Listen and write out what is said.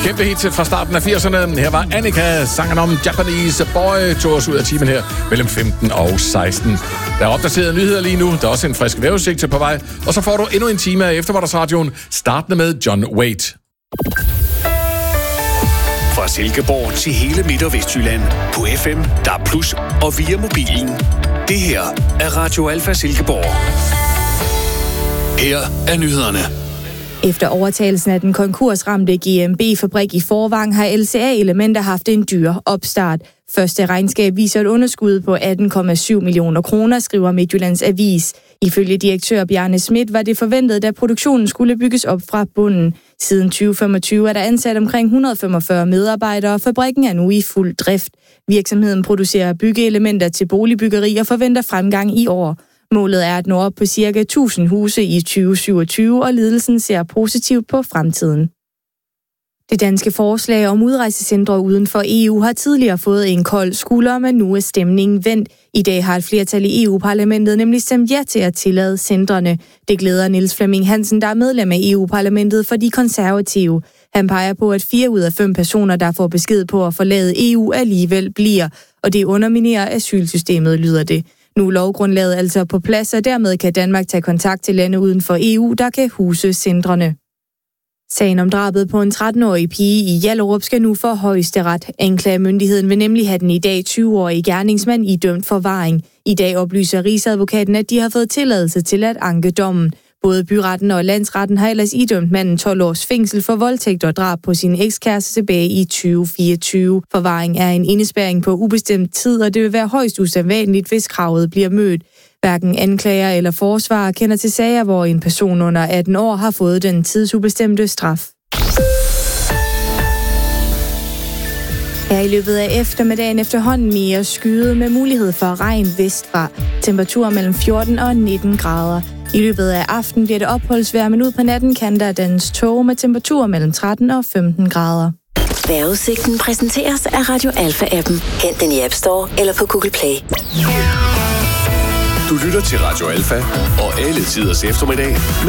Kæmpe hit fra starten af 80'erne. Her var Annika, sangeren om Japanese Boy, tog os ud af timen her mellem 15 og 16. Der er opdateret nyheder lige nu. Der er også en frisk vejrudsigt på vej. Og så får du endnu en time af eftermiddagsradioen, startende med John Waite. Fra Silkeborg til hele Midt- og Vestjylland. På FM, DAB+, og via mobilen. Det her er Radio Alfa Silkeborg. Her er nyhederne. Efter overtagelsen af den konkursramte GMB-fabrik i Forvang har LCA Elementer haft en dyr opstart. Første regnskab viser et underskud på 18,7 millioner kroner, skriver Midtjyllands Avis. Ifølge direktør Bjarne Schmidt var det forventet, at produktionen skulle bygges op fra bunden. Siden 2025 er der ansat omkring 145 medarbejdere, og fabrikken er nu i fuld drift. Virksomheden producerer byggeelementer til boligbyggeri og forventer fremgang i år. Målet er at nå op på ca. 1000 huse i 2027, og ledelsen ser positivt på fremtiden. Det danske forslag om udrejsecentre uden for EU har tidligere fået en kold skulder, men nu er stemningen vendt. I dag har et flertal i EU-parlamentet nemlig stemt ja til at tillade centrene. Det glæder Niels Flemming Hansen, der er medlem af EU-parlamentet for de konservative. Han peger på, at 4 ud af 5 personer, der får besked på at forlade EU, alligevel bliver, og det underminerer asylsystemet, lyder det. Nu er lovgrundlaget altså på plads, og dermed kan Danmark tage kontakt til lande uden for EU, der kan huse centrene. Sagen om drabet på en 13-årig pige i Hjallerup skal nu for højesteret. Anklagemyndigheden vil nemlig have den i dag 20-årige gerningsmand idømt forvaring. I dag oplyser Rigsadvokaten, at de har fået tilladelse til at anke dommen. Både byretten og landsretten har ellers idømt manden 12 års fængsel for voldtægt og drab på sin ekskæreste tilbage i 2024. Forvaring er en indespærring på ubestemt tid, og det vil være højst usædvanligt, hvis kravet bliver mødt. Hverken anklager eller forsvarer kender til sager, hvor en person under 18 år har fået den tidsubestemte straf. Her i løbet af eftermiddagen efterhånden mere skyet med mulighed for regn vestfra. Temperaturer mellem 14 og 19 grader. I løbet af aftenen bliver det opholdsvejr, men ud på natten kan der dannes tåge med temperaturer mellem 13 og 15 grader. Vejrudsigten præsenteres af Radio Alfa-appen. Hent den i App Store eller på Google Play. Du lytter til Radio Alfa og alle tiders eftermiddag.